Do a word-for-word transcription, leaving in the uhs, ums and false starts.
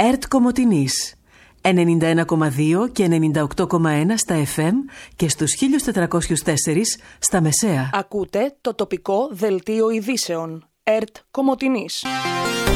ΕΡΤ Κομοτηνής ενενήντα ένα κόμμα δύο και ενενήντα οκτώ κόμμα ένα στα εφ εμ και στους χίλια τετρακόσια τέσσερα στα μεσαία. Ακούτε το τοπικό δελτίο ειδήσεων. ΕΡΤ Κομοτηνής.